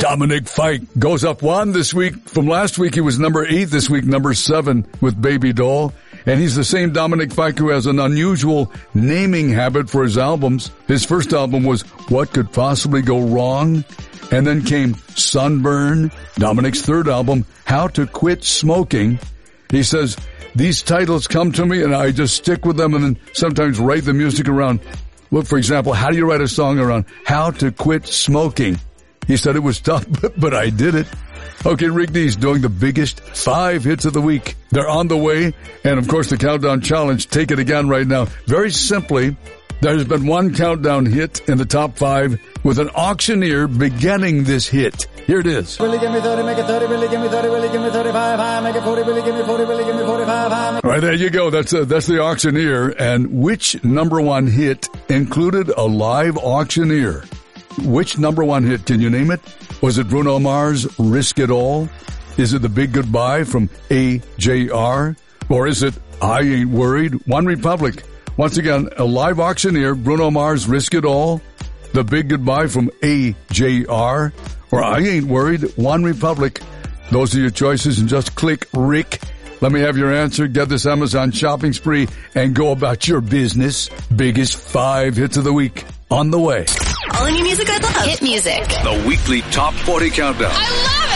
Dominic Fike goes up 1 this week. From last week, he was number 8. This week, number 7 with Baby Doll. And he's the same Dominic Fike who has an unusual naming habit for his albums. His first album was What Could Possibly Go Wrong? And then came Sunburn. Dominic's third album, How to Quit Smoking. He says, these titles come to me and I just stick with them and then sometimes write the music around. Look, for example, how do you write a song around How to Quit Smoking? He said it was tough, but I did it. Okay, Rick D's doing the biggest 5 hits of the week. They're on the way. And of course, the Countdown Challenge. Take it again right now. Very simply, there's been one countdown hit in the top 5 with an auctioneer beginning this hit. Here it is. Really give me 30, make it 30, really give me 30, really give me 35, high, make it 40, really give me 40, really give me 45, high. All right, there you go. That's the auctioneer. And which number 1 hit included a live auctioneer? Which number 1 hit? Can you name it? Was it Bruno Mars' Risk It All? Is it The Big Goodbye from AJR? Or is it I Ain't Worried? One Republic. Once again, a live auctioneer, Bruno Mars' Risk It All, The Big Goodbye from AJR, or I Ain't Worried, One Republic. Those are your choices, and just click Rick. Let me have your answer. Get this Amazon shopping spree and go about your business. Biggest 5 hits of the week on the way. All the new music I love. Hit music. The weekly Top 40 Countdown. I love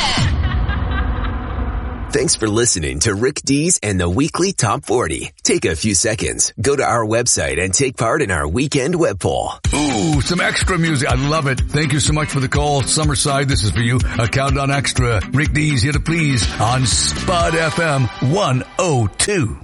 it! Thanks for listening to Rick D's and the weekly Top 40. Take a few seconds, go to our website and take part in our weekend web poll. Ooh, some extra music. I love it. Thank you so much for the call. Summerside, this is for you. A Countdown Extra. Rick D's Here to Please on Spud FM 102.